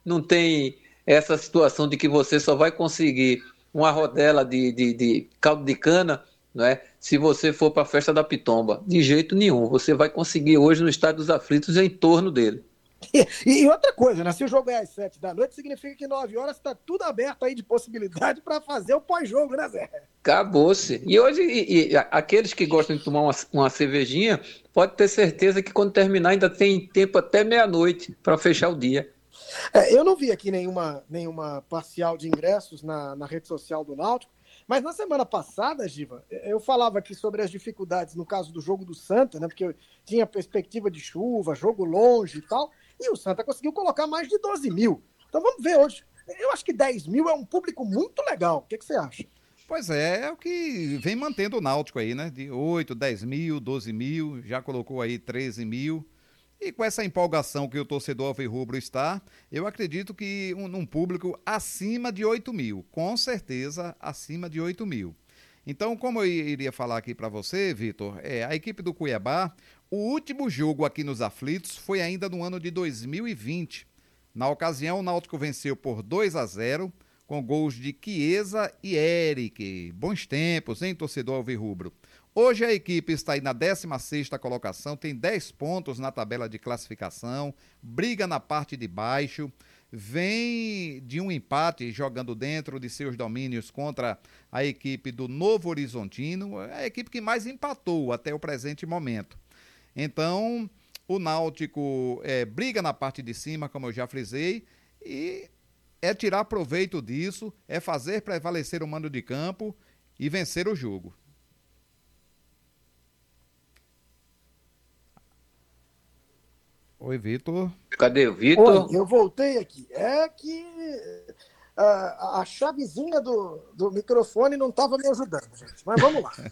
não tem essa situação de que você só vai conseguir uma rodela de caldo de cana, não é? Se você for para a festa da Pitomba. De jeito nenhum. Você vai conseguir hoje no Estádio dos Aflitos em torno dele. E outra coisa, né? Se o jogo é às 7 da noite, significa que 9 horas está tudo aberto aí de possibilidade para fazer o pós-jogo, né, Zé? Acabou-se. E hoje, aqueles que gostam de tomar uma cervejinha, pode ter certeza que quando terminar ainda tem tempo até meia-noite para fechar o dia. Eu não vi aqui nenhuma parcial de ingressos na rede social do Náutico, mas na semana passada, Giva, eu falava aqui sobre as dificuldades no caso do jogo do Santa, né? Porque tinha perspectiva de chuva, jogo longe e tal, e o Santa conseguiu colocar mais de 12 mil. Então vamos ver hoje. Eu acho que 10 mil é um público muito legal. O que você acha? Pois é o que vem mantendo o Náutico aí, né? De 8, 10 mil, 12 mil, já colocou aí 13 mil. E com essa empolgação que o torcedor alvirrubro está, eu acredito que num público acima de 8 mil, com certeza acima de 8 mil. Então, como eu iria falar aqui para você, Vitor, a equipe do Cuiabá, o último jogo aqui nos Aflitos foi ainda no ano de 2020. Na ocasião, o Náutico venceu por 2-0, com gols de Chiesa e Eric. Bons tempos, hein, torcedor alvirrubro? Hoje a equipe está aí na 16ª colocação, tem 10 pontos na tabela de classificação, briga na parte de baixo, vem de um empate jogando dentro de seus domínios contra a equipe do Novo Horizontino, a equipe que mais empatou até o presente momento. Então, o Náutico briga na parte de cima, como eu já frisei, e é tirar proveito disso, é fazer prevalecer o mando de campo e vencer o jogo. Oi, Vitor. Cadê o Oi, Vitor? eu voltei aqui. É que a chavezinha do microfone não estava me ajudando, gente. Mas vamos lá.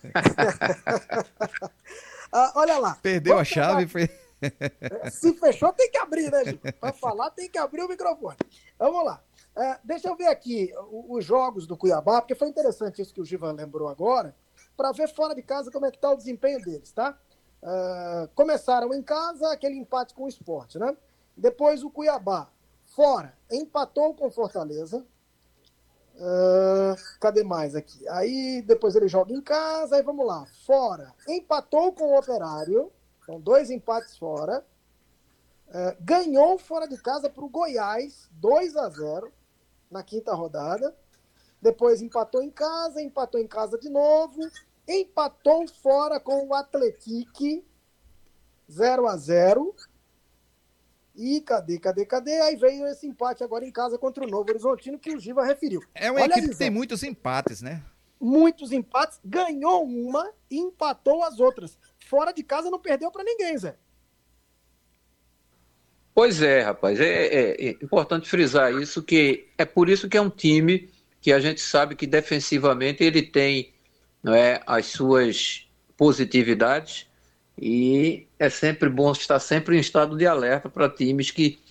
Olha lá. Perdeu a Vamos chave, pegar... foi... Se fechou, tem que abrir, né, gente? Para falar, tem que abrir o microfone. Vamos lá. Deixa eu ver aqui os jogos do Cuiabá, porque foi interessante isso que o Givan lembrou agora, para ver fora de casa como é que está o desempenho deles, tá? Começaram em casa, aquele empate com o Sport, né? Depois o Cuiabá, fora, empatou com o Fortaleza. Cadê mais aqui? Aí depois ele joga em casa, aí vamos lá. Fora, empatou com o Operário, são 2 empates fora. Ganhou fora de casa para o Goiás, 2-0 na 5ª rodada. Depois empatou em casa de novo. Empatou fora com o Atlético, 0-0. E cadê? Aí veio esse empate agora em casa contra o Novo Horizontino, que o Giva referiu. É uma Olha equipe aí, que tem Zé, muitos empates, né? muitos empates, ganhou uma e empatou as outras. Fora de casa não perdeu para ninguém, Zé. Pois é, rapaz. É importante frisar isso, que é por isso que é um time que a gente sabe que defensivamente ele tem, não é, as suas positividades, e é sempre bom estar sempre em estado de alerta para times que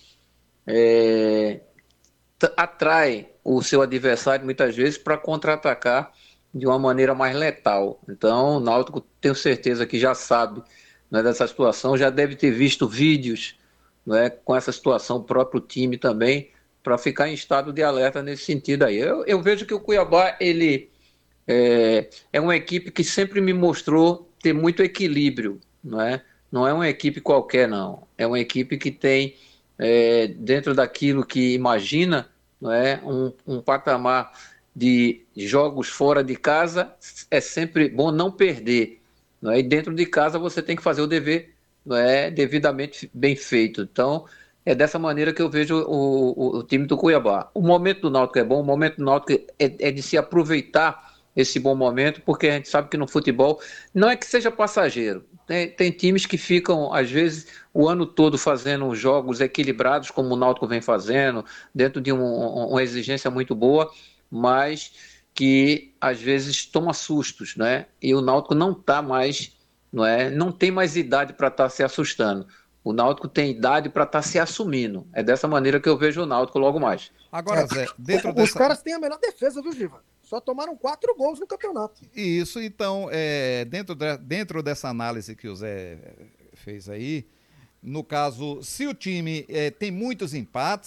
atraem o seu adversário muitas vezes para contra-atacar de uma maneira mais letal. Então, o Náutico, tenho certeza que já sabe, né, dessa situação, já deve ter visto vídeos, né, com essa situação, o próprio time também, para ficar em estado de alerta nesse sentido aí. Eu vejo que o Cuiabá, ele é uma equipe que sempre me mostrou ter muito equilíbrio, não é? Não é uma equipe qualquer, não. É uma equipe que tem, dentro daquilo que imagina, não é? Um patamar de jogos fora de casa. É sempre bom não perder, não é? E dentro de casa você tem que fazer o dever, não é, devidamente bem feito. Então, é dessa maneira que eu vejo o time do Cuiabá. O momento do Náutico é bom, o momento do Náutico é de se aproveitar esse bom momento, porque a gente sabe que no futebol não é que seja passageiro. Tem times que ficam, às vezes, o ano todo fazendo jogos equilibrados, como o Náutico vem fazendo, dentro de uma exigência muito boa, mas que às vezes toma sustos, né? E o Náutico não está mais, não tem mais idade para estar se assustando. O Náutico tem idade para estar se assumindo. É dessa maneira que eu vejo o Náutico logo mais. Agora, Zé, dentro Os dessa... caras têm a melhor defesa, viu, Giva? Só tomaram 4 gols no campeonato. Isso, então, dentro dessa análise que o Zé fez aí, no caso, se o time tem muitos empates,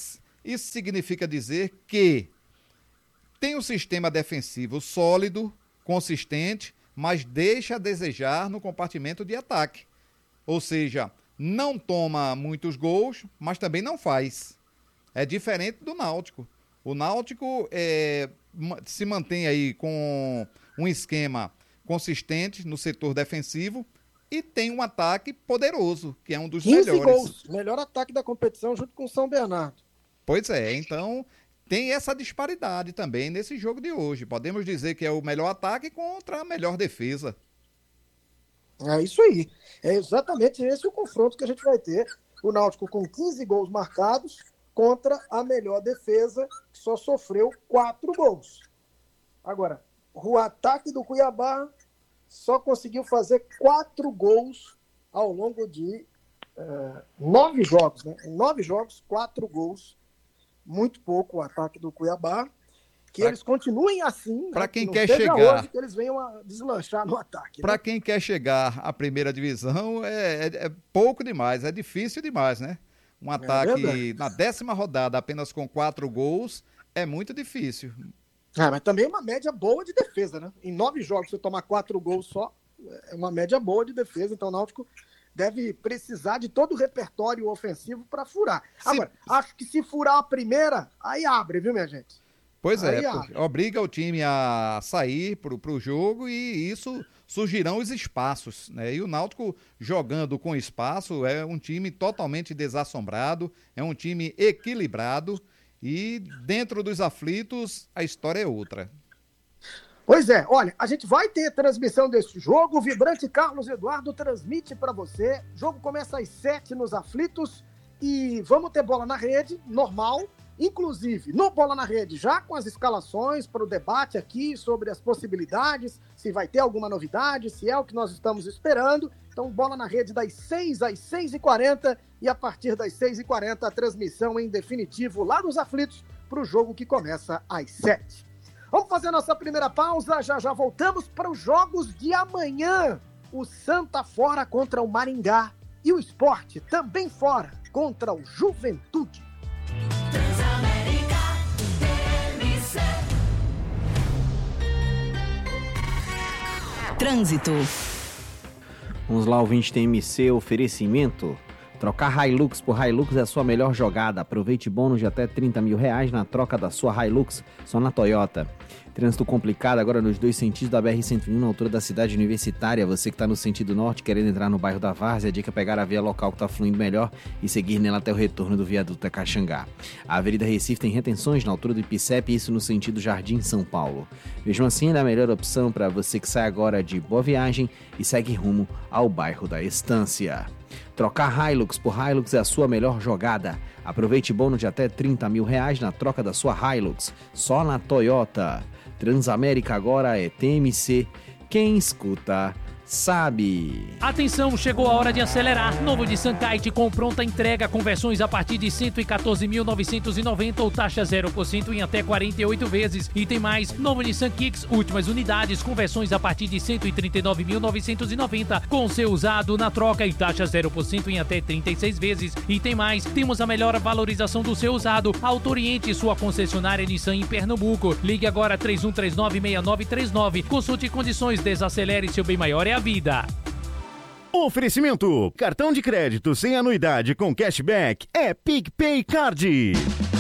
Isso significa dizer que tem um sistema defensivo sólido, consistente, mas deixa a desejar no compartimento de ataque. Ou seja, não toma muitos gols, mas também não faz. É diferente do Náutico. O Náutico se mantém aí com um esquema consistente no setor defensivo e tem um ataque poderoso, que é um dos 15 melhores. gols, melhor ataque da competição junto com o São Bernardo. Pois é, então tem essa disparidade também nesse jogo de hoje. Podemos dizer que é o melhor ataque contra a melhor defesa. É isso aí. É exatamente esse o confronto que a gente vai ter. O Náutico com 15 gols marcados contra a melhor defesa, que só sofreu 4 gols. Agora, o ataque do Cuiabá só conseguiu fazer 4 gols ao longo de 9 jogos. Né? Em 9 jogos, 4 gols. Muito pouco o ataque do Cuiabá. Que eles continuem assim, para quem que quer chegar, hoje que eles venham a deslanchar no ataque. Para né? quem quer chegar à primeira divisão, é pouco demais, é difícil demais, né? Um ataque na 10ª rodada apenas com 4 gols é muito difícil. Mas também é uma média boa de defesa, né? Em 9 jogos, você tomar 4 gols só, é uma média boa de defesa. Então o Náutico deve precisar de todo o repertório ofensivo para furar. Agora, acho que se furar a primeira, aí abre, viu, minha gente? Pois obriga o time a sair pro jogo e isso surgirão os espaços, né? E o Náutico jogando com espaço é um time totalmente desassombrado, é um time equilibrado e dentro dos aflitos a história é outra. Pois é, olha, a gente vai ter transmissão desse jogo, o Vibrante Carlos Eduardo transmite para você, o jogo começa às 7 nos aflitos e vamos ter bola na rede, normal. Inclusive, no Bola na Rede, já com as escalações para o debate aqui sobre as possibilidades, se vai ter alguma novidade, se é o que nós estamos esperando. Então, Bola na Rede das 6 às 6h40 e a partir das 6h40 a transmissão em definitivo lá nos aflitos para o jogo que começa às 7. Vamos fazer a nossa primeira pausa, já voltamos para os jogos de amanhã. O Santa fora contra o Maringá e o Sport também fora contra o Juventude. Trânsito. Vamos lá, ouvinte TMC, oferecimento. Trocar Hilux por Hilux é a sua melhor jogada. Aproveite bônus de até R$30 mil na troca da sua Hilux, só na Toyota. Trânsito complicado agora nos 2 sentidos da BR-101, na altura da cidade universitária. Você que está no sentido norte, querendo entrar no bairro da Várzea, a dica é pegar a via local que está fluindo melhor e seguir nela até o retorno do viaduto Caxangá. A Avenida Recife tem retenções na altura do Ipicep, isso no sentido Jardim São Paulo. Mesmo assim, é a melhor opção para você que sai agora de Boa Viagem e segue rumo ao bairro da Estância. Trocar Hilux por Hilux é a sua melhor jogada. Aproveite bônus de até R$30 mil na troca da sua Hilux, só na Toyota. Transamérica agora é TMC. Quem escuta sabe. Atenção, chegou a hora de acelerar. Novo Nissan Kite com pronta entrega, conversões a partir de 114.990 ou taxa 0% em até 48 vezes. E tem mais, novo Nissan Kicks, últimas unidades, conversões a partir de 139.990 com seu usado na troca e taxa 0% em até 36 vezes. E tem mais, temos a melhor valorização do seu usado. Autoriente sua concessionária Nissan em Pernambuco. Ligue agora 31396939. Consulte condições, desacelere, seu bem maior é a vida. Oferecimento: cartão de crédito sem anuidade com cashback é PicPay Card.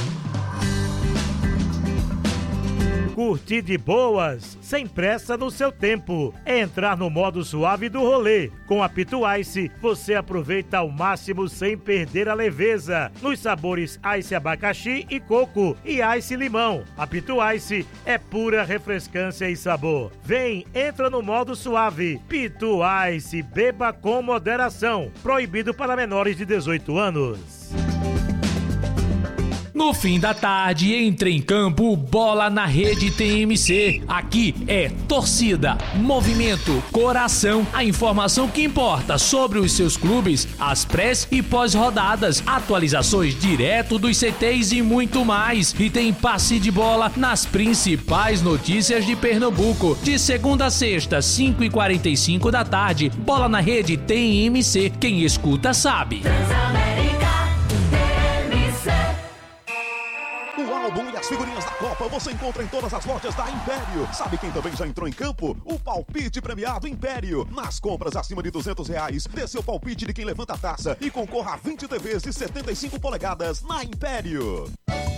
Curtir de boas, sem pressa no seu tempo. É entrar no modo suave do rolê. Com a Pito Ice, você aproveita ao máximo sem perder a leveza. Nos sabores Ice Abacaxi e Coco e Ice Limão. A Pito Ice é pura refrescância e sabor. Vem, entra no modo suave. Pito Ice, beba com moderação. Proibido para menores de 18 anos. No fim da tarde, entre em campo, Bola na Rede TMC. Aqui é torcida, movimento, coração, a informação que importa sobre os seus clubes, as pré e pós-rodadas, atualizações direto dos CTs e muito mais. E tem passe de bola nas principais notícias de Pernambuco. De segunda a sexta, 5h45 da tarde, Bola na Rede TMC. Quem escuta sabe. O álbum e as figurinhas da Copa você encontra em todas as lojas da Império. Sabe quem também já entrou em campo? O palpite premiado Império. Nas compras acima de R$200, dê seu palpite de quem levanta a taça e concorra a 20 TVs de 75 polegadas na Império.